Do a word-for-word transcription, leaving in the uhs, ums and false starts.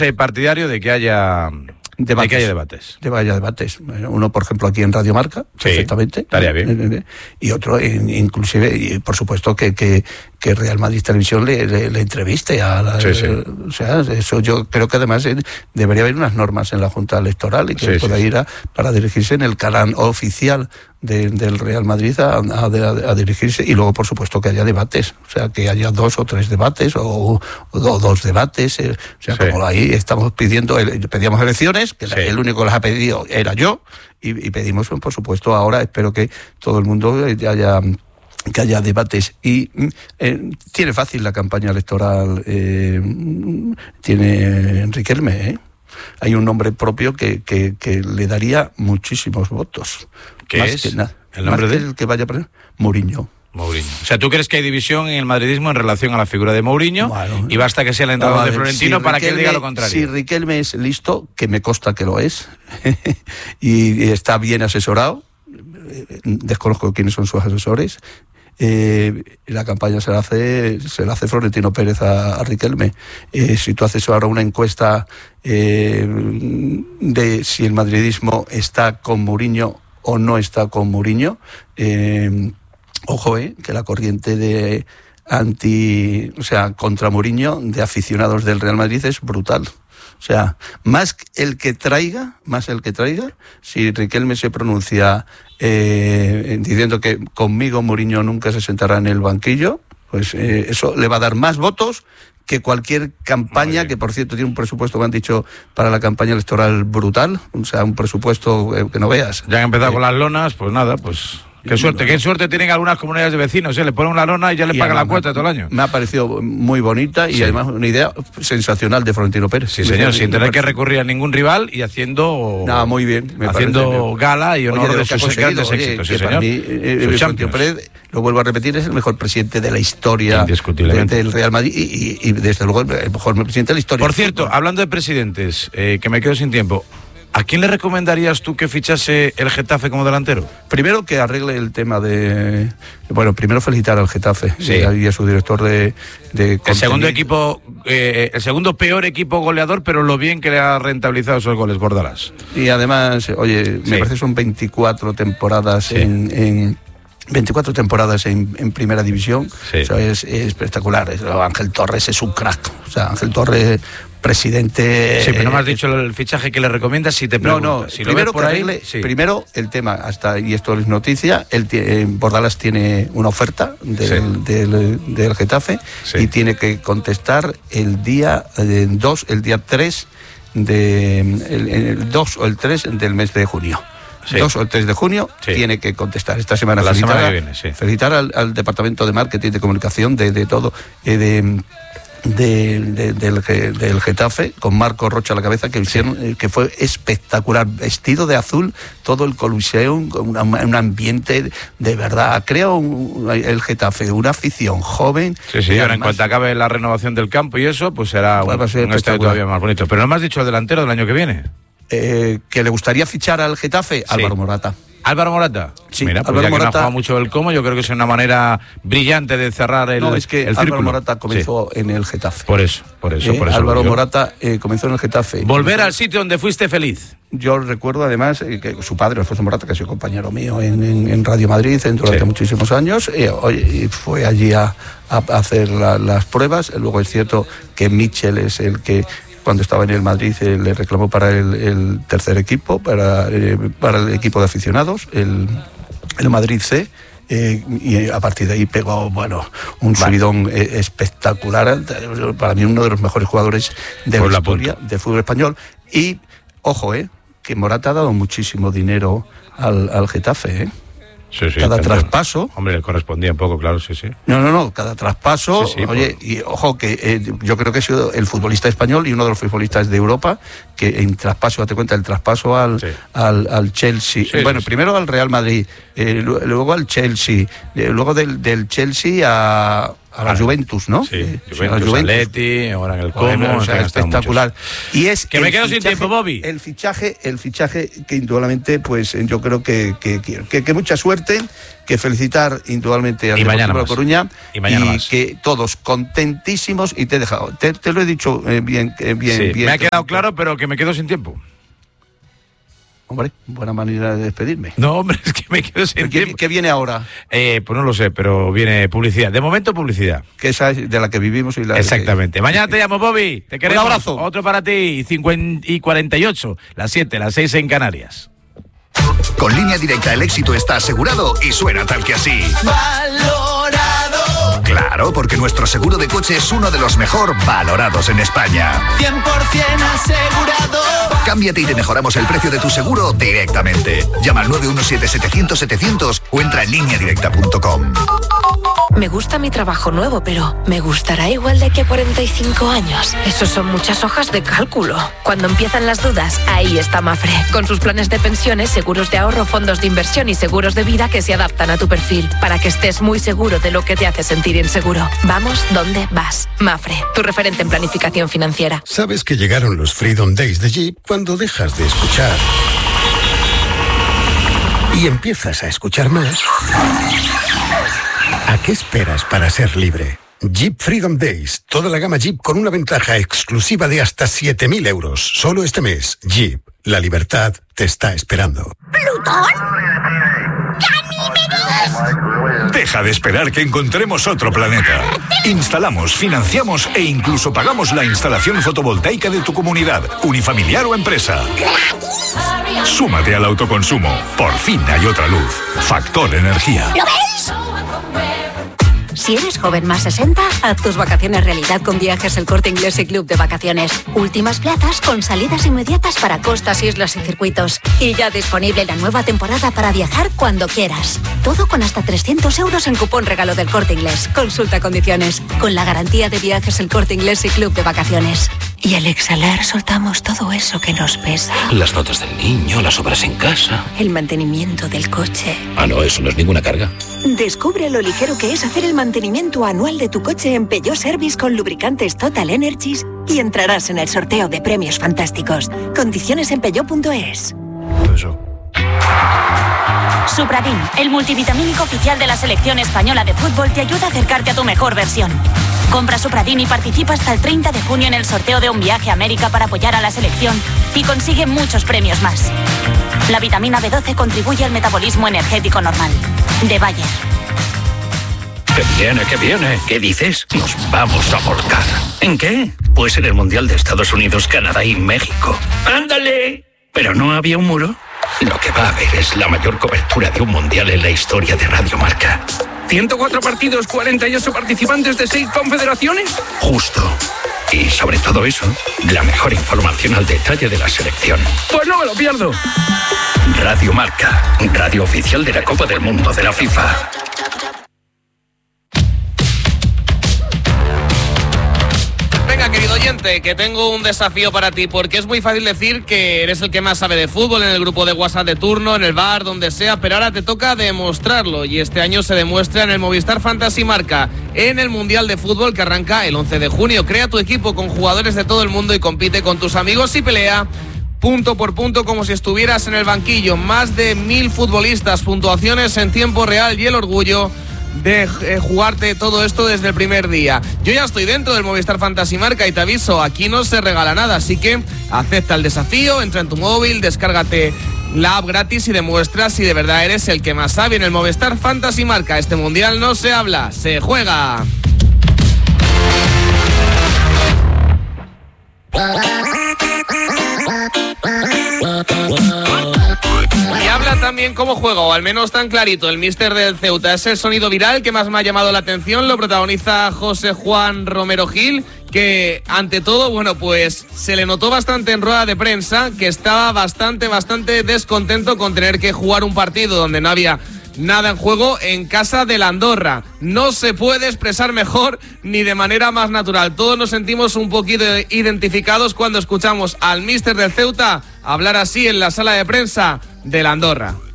eh, partidario de que haya... Debates. De que haya debates. De que haya debates. Uno, por ejemplo, aquí en Radio Marca, sí, perfectamente. Estaría bien. Y otro, inclusive, y por supuesto, que, que, que Real Madrid Televisión le, le, le entreviste a la... Sí, sí. O sea, eso yo creo que además eh, debería haber unas normas en la Junta Electoral y que sí, pueda sí, ir a, para dirigirse en el canal oficial de, del Real Madrid a, a, a, a dirigirse, y luego, por supuesto, que haya debates. O sea, que haya dos o tres debates o, o, o dos debates. Eh, o sea, sí, como ahí estamos pidiendo, el, pedíamos elecciones, que sí, el único que las ha pedido era yo, y, y pedimos, por supuesto, ahora espero que todo el mundo haya... que haya debates. Y eh, tiene fácil la campaña electoral, eh, tiene Riquelme, ¿eh? Hay un nombre propio que, que, que le daría muchísimos votos. ¿Qué más es? Que na, ¿El nombre más de que el que vaya a poner Mourinho. Mourinho. O sea, ¿tú crees que hay división en el madridismo en relación a la figura de Mourinho? Bueno, y basta que sea el entrenador de Florentino si para Riquelme, que él diga lo contrario. Si Riquelme es listo, que me consta que lo es, y, y está bien asesorado, desconozco quiénes son sus asesores, eh, la campaña se la hace se la hace Florentino Pérez a, a Riquelme. Eh, si tú haces ahora una encuesta eh, de si el madridismo está con Mourinho o no está con Mourinho, eh, ojo, eh, que la corriente de anti, o sea, contra Mourinho de aficionados del Real Madrid es brutal. O sea, más el que traiga, más el que traiga, si Riquelme se pronuncia eh, diciendo que conmigo Mourinho nunca se sentará en el banquillo, pues eh, eso le va a dar más votos que cualquier campaña, que por cierto tiene un presupuesto, me han dicho, para la campaña electoral brutal, o sea, un presupuesto eh, que no veas. Ya han empezado eh, con las lonas, pues nada, pues... Qué suerte, qué suerte tienen algunas comunidades de vecinos, ¿eh? Le ponen una lona y ya le pagan la cuota todo el año. Me ha parecido muy bonita y sí, además una idea sensacional de Florentino Pérez. Sí, señor, sin tener que recurrir a ningún rival y haciendo... Nada, muy bien. Me haciendo parece, gala y honor, oye, de, de sus grandes oye, éxitos, sí, señor. Mí, eh, Florentino Pérez, lo vuelvo a repetir, es el mejor presidente de la historia de, del Real Madrid y, y, y desde luego el mejor presidente de la historia. Por cierto, hablando de presidentes, eh, que me quedo sin tiempo, ¿a quién le recomendarías tú que fichase el Getafe como delantero? Primero que arregle el tema de... Bueno, primero felicitar al Getafe, sí, y a su director de... de el segundo equipo, eh, el segundo peor equipo goleador, pero lo bien que le ha rentabilizado esos goles, Bordalás. Y además, oye, sí, me parece que son veinticuatro temporadas sí, en... en veinticuatro temporadas en, en primera división, sí, o sea, es, es espectacular. Ángel Torres es un crack, o sea, Ángel Torres, presidente... Sí, pero no me has dicho el fichaje que le recomiendas si te preguntas. No, no, si primero, por ahí, arregle, sí, primero el tema, hasta y esto es noticia, el, eh, Bordalás tiene una oferta del, sí, del, del Getafe, sí, y tiene que contestar el día dos, eh, el día tres, de, el, el dos o el tres del mes de junio. Sí. dos o el tres de junio, sí, tiene que contestar esta semana. La felicitar, semana que viene, sí. Felicitar al, al departamento de marketing, de comunicación, de, de todo, eh, de, de, de, del, del Getafe, con Marco Rocha a la cabeza, que hicieron, sí, eh, que fue espectacular, vestido de azul, todo el Coliseum, un, un ambiente de, de verdad. Creo un, el Getafe, una afición joven. Sí, sí, ahora en cuanto acabe la renovación del campo y eso, pues será pues un, un estadio todavía más bonito. Pero no me has dicho el delantero del año que viene. Eh, que le gustaría fichar al Getafe, sí, Álvaro Morata. ¿Álvaro Morata? Sí, mira, pues Álvaro ya que Morata... no ha jugado mucho el Como, yo creo que es una manera brillante de cerrar el No, es que el Álvaro Morata comenzó, sí, en el Getafe. Por eso, por eso, eh, por eso. Álvaro Morata eh, comenzó en el Getafe. Volver al sitio donde fuiste feliz. Yo recuerdo además eh, que su padre, Alfonso Morata, que ha sido compañero mío en, en, en Radio Madrid durante sí, muchísimos años, eh, oye, fue allí a, a hacer la, las pruebas. Luego es cierto que Mitchell es el que... Cuando estaba en el Madrid eh, le reclamó para el, el tercer equipo, para, eh, para el equipo de aficionados, el, el Madrid C, eh, y a partir de ahí pegó, bueno, un vale, subidón eh, espectacular, para mí uno de los mejores jugadores de pues la historia del fútbol español. Y, ojo, eh, que Morata ha dado muchísimo dinero al, al Getafe, eh. Sí, sí, cada también. traspaso. Hombre, le correspondía un poco, claro, sí, sí. No, no, no, cada traspaso. Sí, sí, oye, por... y ojo, que eh, yo creo que he sido el futbolista español y uno de los futbolistas de Europa que en traspaso, date cuenta, el traspaso al, sí, al, al Chelsea. Sí, bueno, sí, primero sí, al Real Madrid, eh, luego al Chelsea, eh, luego del, del Chelsea a. a la Juventus, ¿no? Sí, eh, Juventus, Juventus, Atleti, ahora en el Como, bueno, o sea, espectacular. Y es que me quedo fichaje, sin tiempo, Bobby. El fichaje, el fichaje que indudablemente, pues yo creo que que, que, que mucha suerte, que felicitar indudablemente al Deportivo de Coruña y, mañana y que todos contentísimos, y te he dejado, te, te lo he dicho eh, bien, eh, bien, sí, bien. Me ha quedado claro, pero que me quedo sin tiempo. Hombre, buena manera de despedirme. No, hombre, es que me quedo sin ¿Qué, tiempo. ¿Qué viene ahora? Eh, pues no lo sé, pero viene publicidad. De momento, publicidad. Que esa es de la que vivimos y la Exactamente. Que... Mañana te llamo, Bobby. Te queremos. Un abrazo. Otro para ti. cincuenta y cuarenta y ocho. Las siete, las seis en Canarias. Con Línea Directa el éxito está asegurado y suena tal que así. Valorado. Claro, porque nuestro seguro de coche es uno de los mejor valorados en España. cien por ciento asegurado. Cámbiate y te mejoramos el precio de tu seguro directamente. Llama al nueve uno siete, setecientos, setecientos o entra en línea directa punto com. Me gusta mi trabajo nuevo, pero ¿me gustará igual de que a cuarenta y cinco años? Esos son muchas hojas de cálculo. Cuando empiezan las dudas, ahí está Mafre. Con sus planes de pensiones, seguros de ahorro, fondos de inversión y seguros de vida que se adaptan a tu perfil, para que estés muy seguro de lo que te hace sentir inseguro. Vamos donde vas. Mafre, tu referente en planificación financiera. ¿Sabes que llegaron los Freedom Days de Jeep cuando dejas de escuchar y empiezas a escuchar más? ¿A qué esperas para ser libre? Jeep Freedom Days. Toda la gama Jeep con una ventaja exclusiva de hasta siete mil euros. Solo este mes. Jeep. La libertad te está esperando. ¿Plutón? ¡Ganímedes! Deja de esperar que encontremos otro planeta. Instalamos, financiamos e incluso pagamos la instalación fotovoltaica de tu comunidad, unifamiliar o empresa. ¿Gratis? Súmate al autoconsumo. Por fin hay otra luz. Factor Energía. ¿Lo veis? Si eres joven más sesenta, haz tus vacaciones realidad con Viajes El Corte Inglés y Club de Vacaciones. Últimas plazas con salidas inmediatas para costas, islas y circuitos. Y ya disponible la nueva temporada para viajar cuando quieras. Todo con hasta trescientos euros en cupón regalo del Corte Inglés. Consulta condiciones. Con la garantía de Viajes El Corte Inglés y Club de Vacaciones. Y al exhalar soltamos todo eso que nos pesa. Las notas del niño, las obras en casa. El mantenimiento del coche. Ah, no, eso no es ninguna carga. Descubre lo ligero que es hacer el mantenimiento anual de tu coche en Peugeot Service con lubricantes Total Energies y entrarás en el sorteo de premios fantásticos. Condiciones en peugeot punto es. Eso. Supradin, el multivitamínico oficial de la selección española de fútbol, te ayuda a acercarte a tu mejor versión. Compra Supradin y participa hasta el treinta de junio en el sorteo de un viaje a América para apoyar a la selección y consigue muchos premios más. La vitamina B doce contribuye al metabolismo energético normal. De Bayer. ¡Que viene, que viene! ¿Qué dices? Nos vamos a volcar. ¿En qué? Pues en el Mundial de Estados Unidos, Canadá y México. ¡Ándale! ¿Pero no había un muro? Lo que va a haber es la mayor cobertura de un Mundial en la historia de Radio Marca. ¿ciento cuatro partidos, cuarenta y ocho participantes de seis confederaciones? Justo. Y sobre todo eso, la mejor información al detalle de la selección. Pues no me lo pierdo. Radio Marca, radio oficial de la Copa del Mundo de la FIFA. Venga, querido oyente, que tengo un desafío para ti, porque es muy fácil decir que eres el que más sabe de fútbol en el grupo de WhatsApp de turno, en el bar, donde sea, pero ahora te toca demostrarlo, y este año se demuestra en el Movistar Fantasy Marca, en el Mundial de Fútbol que arranca el once de junio. Crea tu equipo con jugadores de todo el mundo y compite con tus amigos y pelea punto por punto como si estuvieras en el banquillo. Más de mil futbolistas, puntuaciones en tiempo real y el orgullo de eh, jugarte todo esto desde el primer día. Yo ya estoy dentro del Movistar Fantasy Marca y te aviso, aquí no se regala nada, así que acepta el desafío, entra en tu móvil, descárgate la app gratis y demuestra si de verdad eres el que más sabe en el Movistar Fantasy Marca. Este mundial no se habla, se juega. Y habla también cómo juega, o al menos tan clarito, el míster del Ceuta. Es el sonido viral que más me ha llamado la atención. Lo protagoniza José Juan Romero Gil, que ante todo, bueno, pues se le notó bastante en rueda de prensa que estaba bastante, bastante descontento con tener que jugar un partido donde no había nada en juego en casa de la Andorra. No se puede expresar mejor ni de manera más natural. Todos nos sentimos un poquito identificados cuando escuchamos al míster del Ceuta hablar así en la sala de prensa de la Andorra.